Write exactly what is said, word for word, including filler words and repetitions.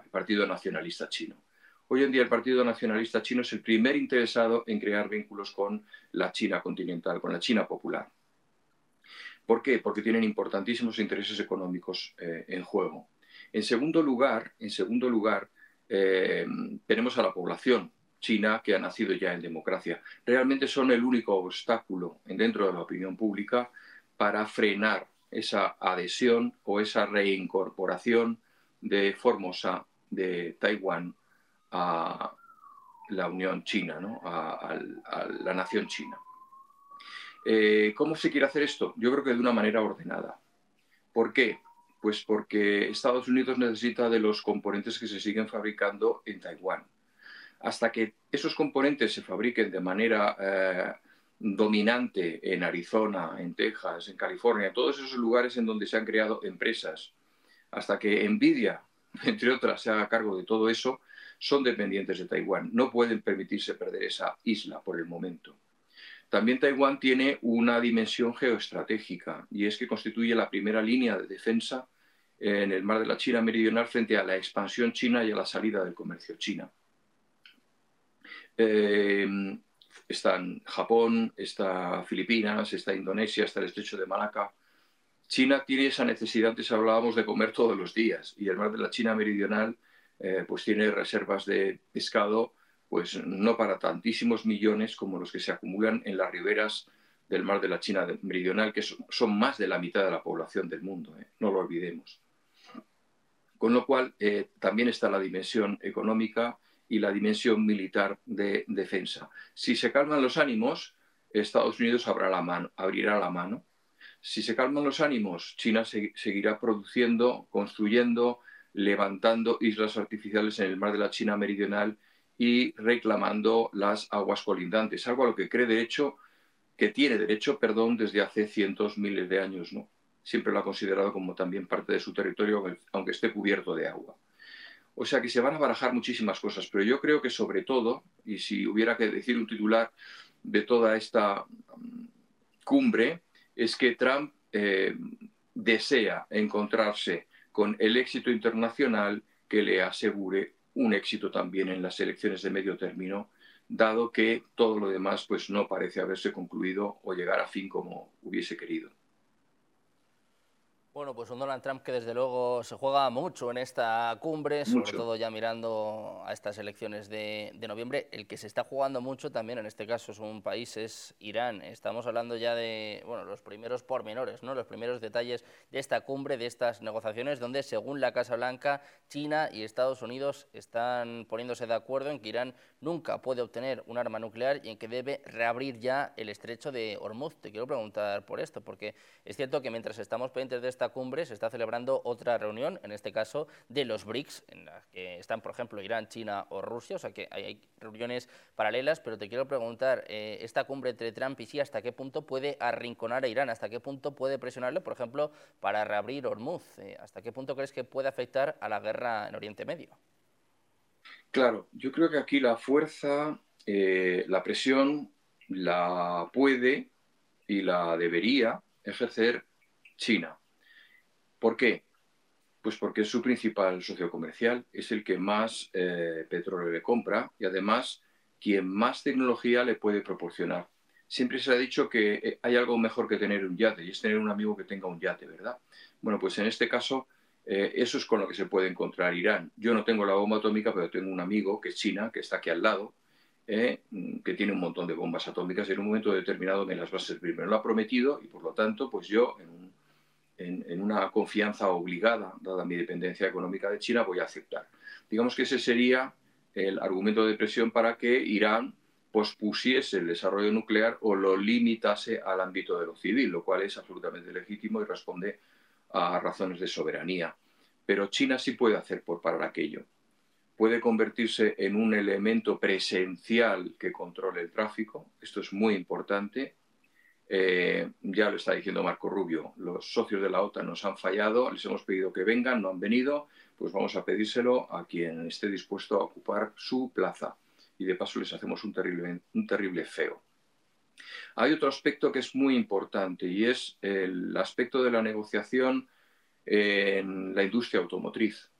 el Partido Nacionalista Chino. Hoy en día el Partido Nacionalista Chino es el primer interesado en crear vínculos con la China continental, con la China popular. ¿Por qué? Porque tienen importantísimos intereses económicos eh, en juego. En segundo lugar, en segundo lugar eh, tenemos a la población china que ha nacido ya en democracia. Realmente son el único obstáculo dentro de la opinión pública para frenar esa adhesión o esa reincorporación de Formosa, de Taiwán, a la Unión China, ¿no? a, a, a la nación china. Eh, ¿Cómo se quiere hacer esto? Yo creo que de una manera ordenada. ¿Por qué? Pues porque Estados Unidos necesita de los componentes que se siguen fabricando en Taiwán. Hasta que esos componentes se fabriquen de manera eh, dominante en Arizona, en Texas, en California, todos esos lugares en donde se han creado empresas, hasta que Nvidia, entre otras, se haga cargo de todo eso, son dependientes de Taiwán. No pueden permitirse perder esa isla por el momento. También Taiwán tiene una dimensión geoestratégica y es que constituye la primera línea de defensa en el mar de la China Meridional frente a la expansión china y a la salida del comercio chino. Eh, están Japón, está Filipinas, está Indonesia, está el estrecho de Malaca. China tiene esa necesidad, antes hablábamos de comer todos los días, y el mar de la China Meridional eh, pues tiene reservas de pescado pues no para tantísimos millones como los que se acumulan en las riberas del mar de la China Meridional, que son, son más de la mitad de la población del mundo, ¿eh? No lo olvidemos. Con lo cual, eh, también está la dimensión económica y la dimensión militar de defensa. Si se calman los ánimos, Estados Unidos abrirá la mano. Abrirá la mano. Si se calman los ánimos, China se, seguirá produciendo, construyendo, levantando islas artificiales en el mar de la China Meridional y reclamando las aguas colindantes, algo a lo que cree derecho, que tiene derecho, perdón, desde hace cientos, miles de años, ¿no? Siempre lo ha considerado como también parte de su territorio, aunque esté cubierto de agua. O sea que se van a barajar muchísimas cosas, pero yo creo que sobre todo, y si hubiera que decir un titular de toda esta cumbre, es que Trump eh, desea encontrarse con el éxito internacional que le asegure un éxito también en las elecciones de medio término, dado que todo lo demás pues, no parece haberse concluido o llegar a fin como hubiese querido. Bueno, pues un Donald Trump que desde luego se juega mucho en esta cumbre, sobre Mucho. todo ya mirando a estas elecciones de, de noviembre. El que se está jugando mucho también, en este caso es un país, es Irán. Estamos hablando ya de bueno, los primeros pormenores, ¿no? Los primeros detalles de esta cumbre, de estas negociaciones, donde según la Casa Blanca, China y Estados Unidos están poniéndose de acuerdo en que Irán nunca puede obtener un arma nuclear y en que debe reabrir ya el estrecho de Hormuz. Te quiero preguntar por esto, porque es cierto que mientras estamos pendientes de esta cumbre se está celebrando otra reunión, en este caso de los BRICS, en la que están, por ejemplo, Irán, China o Rusia, o sea que hay, hay reuniones paralelas, pero te quiero preguntar, eh, esta cumbre entre Trump y Xi, ¿hasta qué punto puede arrinconar a Irán? ¿Hasta qué punto puede presionarle, por ejemplo, para reabrir Hormuz? Eh, ¿Hasta qué punto crees que puede afectar a la guerra en Oriente Medio? Claro, yo creo que aquí la fuerza, eh, la presión, la puede y la debería ejercer China. ¿Por qué? Pues porque es su principal socio comercial, es el que más eh, petróleo le compra y además quien más tecnología le puede proporcionar. Siempre se ha dicho que hay algo mejor que tener un yate y es tener un amigo que tenga un yate, ¿verdad? Bueno, pues en este caso eh, eso es con lo que se puede encontrar Irán. Yo no tengo la bomba atómica, pero tengo un amigo que es China, que está aquí al lado, eh, que tiene un montón de bombas atómicas y en un momento determinado me las va a servir. Me lo ha prometido y por lo tanto, pues yo en un En, en, una confianza obligada, dada mi dependencia económica de China, voy a aceptar. Digamos que ese sería el argumento de presión para que Irán pospusiese el desarrollo nuclear o lo limitase al ámbito de lo civil, lo cual es absolutamente legítimo y responde a razones de soberanía. Pero China sí puede hacer por parar aquello. Puede convertirse en un elemento presencial que controle el tráfico. Esto es muy importante. Eh, ya lo está diciendo Marco Rubio, los socios de la OTAN nos han fallado, les hemos pedido que vengan, no han venido, pues vamos a pedírselo a quien esté dispuesto a ocupar su plaza y de paso les hacemos un terrible, un terrible feo. Hay otro aspecto que es muy importante y es el aspecto de la negociación en la industria automotriz.